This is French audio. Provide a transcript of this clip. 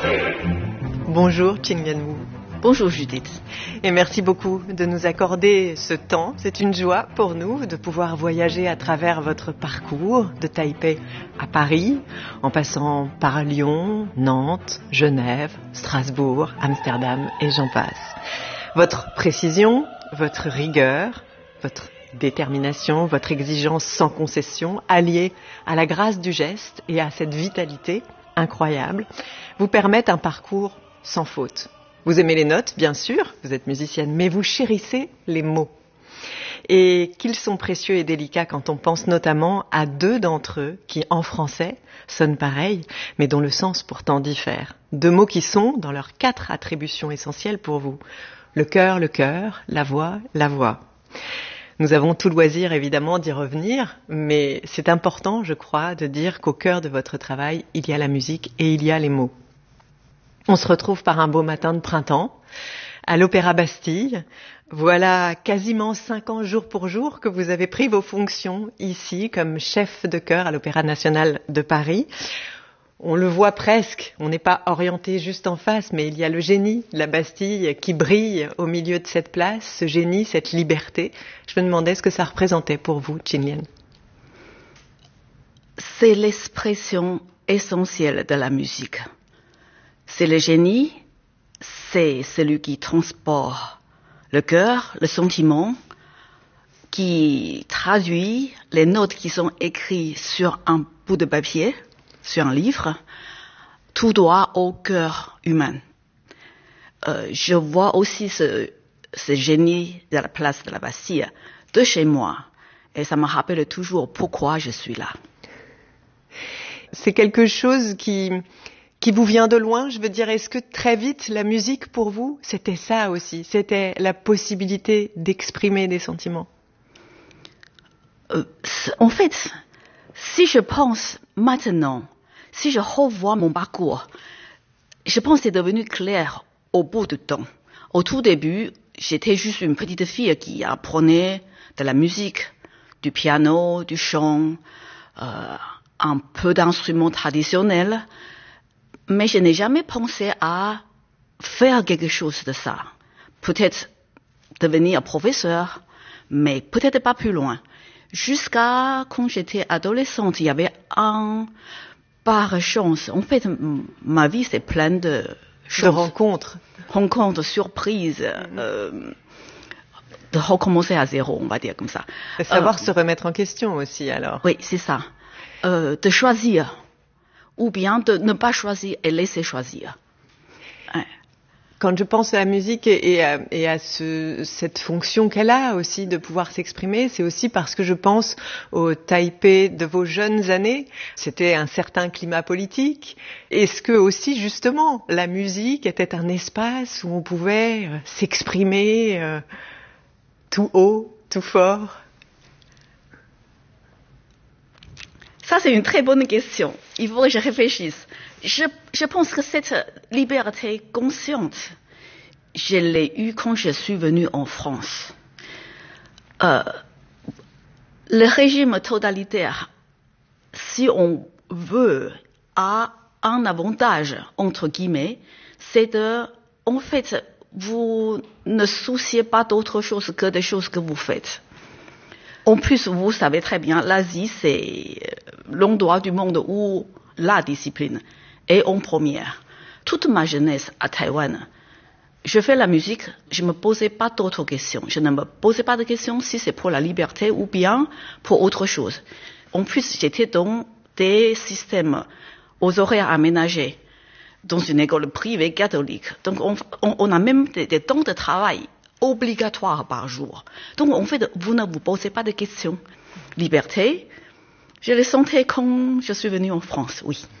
Bonjour Qinglian Wu. Bonjour Judith. Et merci beaucoup de nous accorder ce temps. C'est une joie pour nous de pouvoir voyager à travers votre parcours de Taipei à Paris, en passant par Lyon, Nantes, Genève, Strasbourg, Amsterdam et j'en passe. Votre précision, votre rigueur, votre détermination, votre exigence sans concession, alliée à la grâce du geste et à cette vitalité incroyable, vous permettent un parcours sans faute. Vous aimez les notes, bien sûr, vous êtes musicienne, mais vous chérissez les mots. Et qu'ils sont précieux et délicats quand on pense notamment à deux d'entre eux qui, en français, sonnent pareil, mais dont le sens pourtant diffère. Deux mots qui sont, dans leurs 4 attributions essentielles pour vous, le cœur, la voix, la voix. Nous avons tout loisir, évidemment, d'y revenir, mais c'est important, je crois, de dire qu'au cœur de votre travail, il y a la musique et il y a les mots. On se retrouve par un beau matin de printemps, à l'Opéra Bastille. Voilà quasiment 5 ans jour pour jour que vous avez pris vos fonctions ici comme chef de chœur à l'Opéra National de Paris. On le voit presque, on n'est pas orienté juste en face, mais il y a le génie de la Bastille qui brille au milieu de cette place, ce génie, cette liberté. Je me demandais ce que ça représentait pour vous, Qinglian. C'est l'expression essentielle de la musique. C'est le génie, c'est celui qui transporte le cœur, le sentiment, qui traduit les notes qui sont écrites sur un bout de papier, sur un livre, tout droit au cœur humain. Je vois aussi ce génie de la place de la Bastille de chez moi, et ça me rappelle toujours pourquoi je suis là. C'est quelque chose qui vous vient de loin, je veux dire, est-ce que très vite, la musique pour vous, c'était ça aussi, c'était la possibilité d'exprimer des sentiments? En fait, si je pense maintenant, si je revois mon parcours, je pense que c'est devenu clair au bout du temps. Au tout début, j'étais juste une petite fille qui apprenait de la musique, du piano, du chant, un peu d'instruments traditionnels, mais je n'ai jamais pensé à faire quelque chose de ça. Peut-être devenir professeur, mais peut-être pas plus loin. Jusqu'à quand j'étais adolescente, il y avait par chance. En fait, ma vie, c'est plein de choses. De rencontres. Rencontres, surprises, de recommencer à zéro, on va dire comme ça. De savoir se remettre en question aussi, alors. Oui, c'est ça. De choisir. Ou bien de ne pas choisir et laisser choisir. Quand je pense à la musique et à cette fonction qu'elle a aussi de pouvoir s'exprimer, c'est aussi parce que je pense au Taipei de vos jeunes années. C'était un certain climat politique. Est-ce que aussi, justement, la musique était un espace où on pouvait s'exprimer tout haut, tout fort? Ça, c'est une très bonne question. Il faut que je réfléchisse. Je pense que cette liberté consciente, je l'ai eue quand je suis venue en France. Le régime totalitaire, si on veut, a un avantage, entre guillemets, c'est en fait, vous ne souciez pas d'autre chose que des choses que vous faites. En plus, vous savez très bien, l'Asie, c'est l'endroit du monde où la discipline est en première. Toute ma jeunesse à Taïwan, je fais la musique, je ne me posais pas d'autres questions. Je ne me posais pas de questions si c'est pour la liberté ou bien pour autre chose. En plus, j'étais dans des systèmes aux horaires aménagés, dans une école privée catholique. Donc, on a même des temps de travail obligatoires par jour. Donc, en fait, vous ne vous posez pas de questions. Liberté, je le sentais quand je suis venue en France, oui.